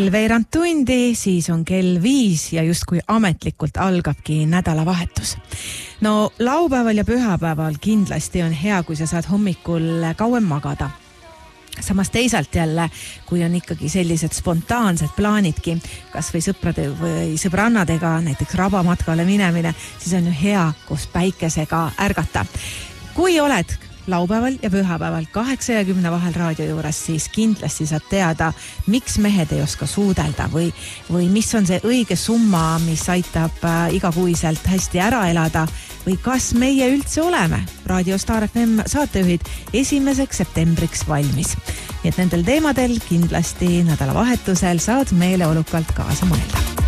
Veerand tundi, siis on kell 5 ja justkui ametlikult algabki nädalavahetus. No laupäeval ja pühapäeval kindlasti on hea, kui sa saad hommikul kauem magada. Samas teisalt jälle, kui on ikkagi sellised spontaansed plaanidki, kas või sõprade või sõbrannadega, näiteks rabamatkale minemine, siis on ju hea koos päikesega ärgata. Kui oled laupäeval ja pühapäeval 8 ja 10 vahel raadio juures, siis kindlasti saad teada, miks mehed ei oska suudelda või mis on see õige summa, mis aitab igakuiselt hästi ära elada või kas meie üldse oleme Raadio Star FM saatejuhid 1. septembriks valmis. Nii et nendel teemadel kindlasti nädalavahetusel saad meeleolukalt kaasa mõelda.